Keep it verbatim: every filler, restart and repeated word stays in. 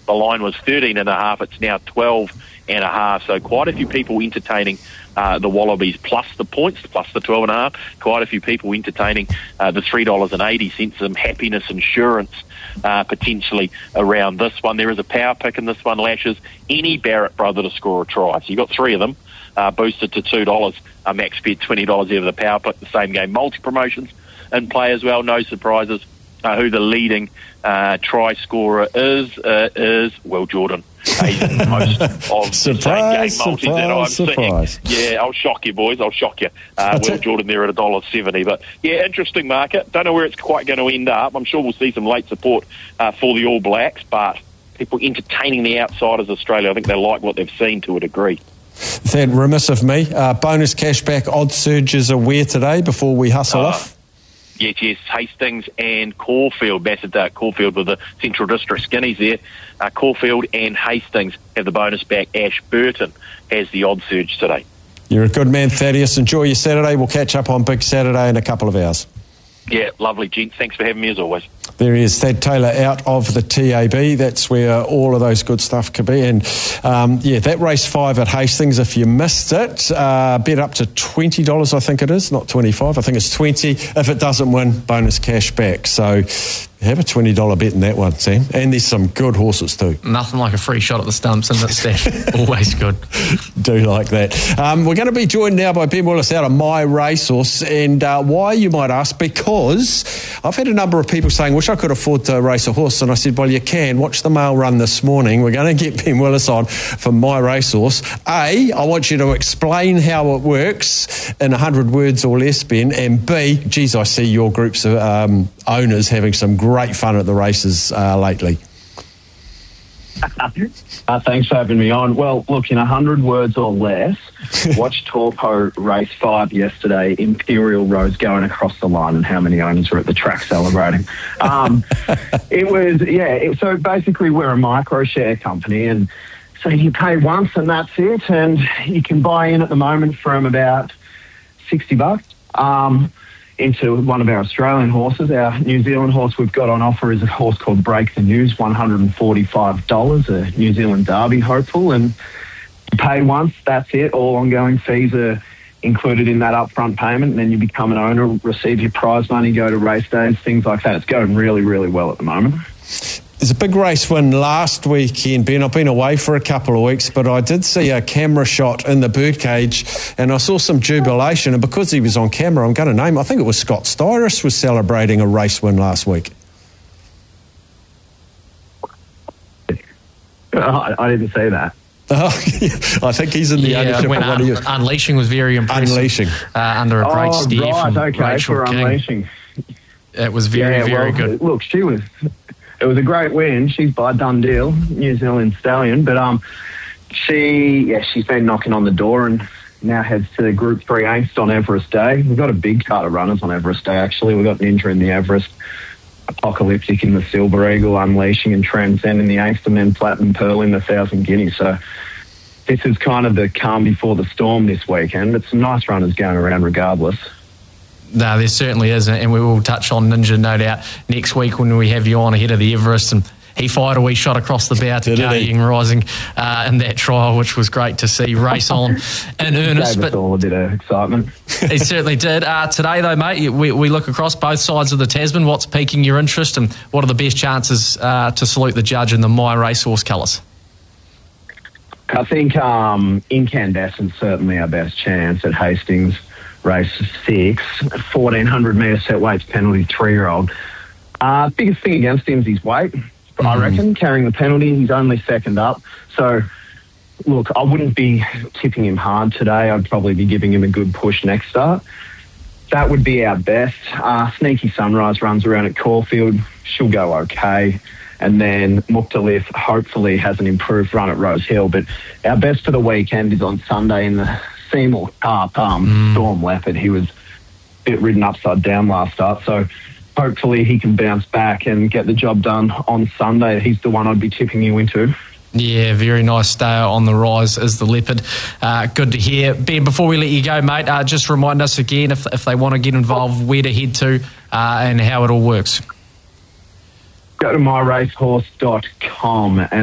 the line was thirteen and a half. It's now twelve and a half. So quite a few people entertaining uh, the Wallabies plus the points, plus the twelve and a half. Quite a few people entertaining uh, the three dollars and eighty cents, some happiness insurance uh, potentially around this one. There is a power pick in this one, Lashes. Any Barrett brother to score a try. So you've got three of them uh, boosted to two dollars. A max bet twenty dollars over the power pick. The same game multi-promotions in play as well. No surprises. Uh, who the leading uh, try scorer is, uh, is Will Jordan. He's most of surprise, the same game multis that I'm surprise. seeing. Yeah, I'll shock you, boys. I'll shock you. Uh, Will Jordan there at one dollar seventy. But, yeah, interesting market. Don't know where it's quite going to end up. I'm sure we'll see some late support uh, for the All Blacks, but people entertaining the outsiders of Australia, I think they like what they've seen to a degree. Thad, remiss of me. Uh, bonus cashback odd surges are where today before we hustle uh, off? Yes, yes, Hastings and Caulfield, massive uh, Caulfield with the Central District Skinnies there. Uh, Caulfield and Hastings have the bonus back. Ashburton has the odd surge today. You're a good man, Thaddeus. Enjoy your Saturday. We'll catch up on Big Saturday in a couple of hours. Yeah, lovely, gents. Thanks for having me as always. There he is, Thad Taylor out of the T A B. That's where all of those good stuff could be. And, um, yeah, that race five at Hastings, if you missed it, uh, bet up to twenty dollars, I think it is, not twenty-five. I think it's twenty. If it doesn't win, bonus cash back. So have a twenty dollars bet in that one, Sam. And there's some good horses too. Nothing like a free shot at the stumps, isn't it, Steph? Always good. Do like that. Um, we're going to be joined now by Ben Willis out of My Racehorse. And uh, why, you might ask? Because I've had a number of people saying, wish I could afford to race a horse. And I said, well, you can. Watch the mail run this morning. We're going to get Ben Willis on for My Racehorse. A, I want you to explain how it works in one hundred words or less, Ben. And B, geez, I see your group's of um, owners having some great fun at the races uh, lately. Uh, thanks for having me on. Well, look, in one hundred words or less, watch Torpo race five yesterday, Imperial Rose going across the line, and how many owners were at the track celebrating. Um, it was, yeah, it, so basically we're a micro share company, and so you pay once and that's it, and you can buy in at the moment from about sixty bucks. Um, into one of our Australian horses. Our New Zealand horse we've got on offer is a horse called Break the News, one hundred forty-five dollars, a New Zealand Derby hopeful, and you pay once, that's it. All ongoing fees are included in that upfront payment, and then you become an owner, receive your prize money, go to race days, things like that. It's going really, really well at the moment. There's a big race win last weekend, Ben. I've been away for a couple of weeks, but I did see a camera shot in the birdcage and I saw some jubilation. And because he was on camera, I'm going to name, I think it was Scott Styris was celebrating a race win last week. Oh, I didn't say that. Oh, I think he's in the yeah, ownership when of one un- of you. Unleashing was very impressive. Unleashing. Uh, under a great oh, steer right, from okay, Rachel for King. Unleashing. It was very, yeah, very well, good. Look, she was... It was a great win. She's by Dundee, New Zealand stallion. But um, she, yeah, she's been knocking on the door and now heads to Group three Angst on Everest Day. We've got a big cart of runners on Everest Day, actually. We've got Ninja in the Everest, Apocalyptic in the Silver Eagle, Unleashing and Transcend in the Angst, and then Platinum Pearl in the Thousand Guineas. So this is kind of the calm before the storm this weekend. But some nice runners going around regardless. No, there certainly is, and we will touch on Ninja, no doubt, next week when we have you on ahead of the Everest. And he fired a wee shot across the bow to Guardian Rising uh, in that trial, which was great to see race on in earnest. Gave us but all a bit of excitement. He certainly did. Uh, today, though, mate, we, we look across both sides of the Tasman. What's piquing your interest, and what are the best chances uh, to salute the judge in the My Racehorse colours? I think um, Incandescent's certainly our best chance at Hastings. Race six, fourteen hundred metre set weights penalty, three-year-old. Uh, biggest thing against him is his weight, mm. I reckon, carrying the penalty. He's only second up. So, look, I wouldn't be tipping him hard today. I'd probably be giving him a good push next start. That would be our best. Uh, Sneaky Sunrise runs around at Caulfield. She'll go okay. And then Mukhtalif hopefully has an improved run at Rose Hill. But our best for the weekend is on Sunday in the Seymour Cup, um, mm. Storm Leopard. He was a bit ridden upside down last start, so hopefully he can bounce back and get the job done on Sunday. He's the one I'd be tipping you into. Yeah, very nice stayer on the rise is the Leopard. Uh, good to hear. Ben, before we let you go, mate, uh, just remind us again if, if they want to get involved, where to head to uh, and how it all works. Go to my racehorse dot com and